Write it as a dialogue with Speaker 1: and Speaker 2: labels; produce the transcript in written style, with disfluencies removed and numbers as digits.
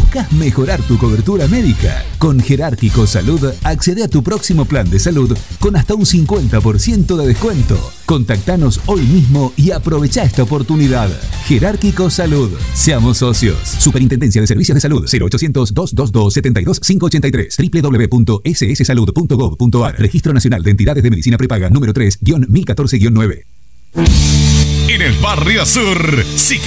Speaker 1: ¿Buscas mejorar tu cobertura médica? Con Jerárquico Salud accede a tu próximo plan de salud con hasta un 50% de descuento. Contactanos hoy mismo y aprovecha esta oportunidad. Jerárquico Salud. Seamos socios. Superintendencia de Servicios de Salud. 0800-222-72583. www.sssalud.gov.ar. Registro Nacional de Entidades de Medicina Prepaga número 3-1014-9.
Speaker 2: En el Barrio Sur, si